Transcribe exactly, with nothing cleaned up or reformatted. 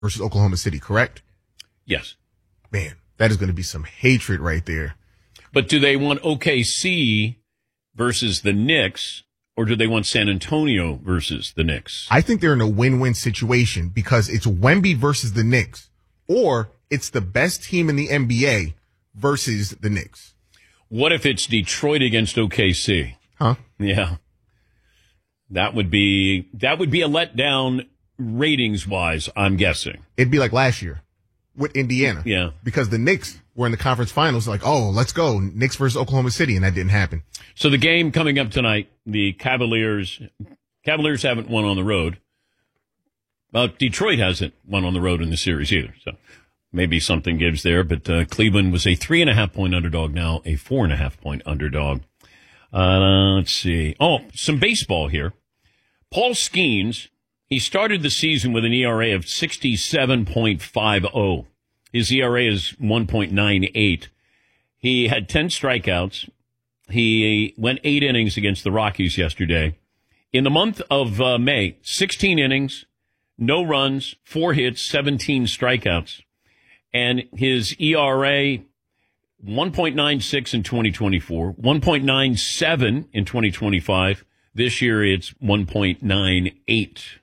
versus Oklahoma City, correct? Yes. Man, that is going to be some hatred right there. But do they want O K C versus the Knicks, or do they want San Antonio versus the Knicks? I think they're in a win-win situation because it's Wemby versus the Knicks, or it's the best team in the N B A versus the Knicks. What if it's Detroit against O K C? Huh? Yeah. That would be that would be a letdown ratings-wise, I'm guessing. It'd be like last year with Indiana. Yeah. Because the Knicks were in the conference finals, like, oh, let's go, Knicks versus Oklahoma City, and that didn't happen. So the game coming up tonight, the Cavaliers, Cavaliers haven't won on the road. Well, Detroit hasn't won on the road in the series either, so maybe something gives there. But uh, Cleveland was a three and a half point underdog, now a four and a half point underdog. Uh, let's see. Oh, some baseball here. Paul Skeens, he started the season with an E R A of sixty-seven point five oh. His E R A is one point nine eight. He had ten strikeouts. He went eight innings against the Rockies yesterday. In the month of uh, May, sixteen innings, no runs, four hits, seventeen strikeouts. And his E R A, one point nine six in twenty twenty-four, one point nine seven in twenty twenty-five. This year it's one point nine eight.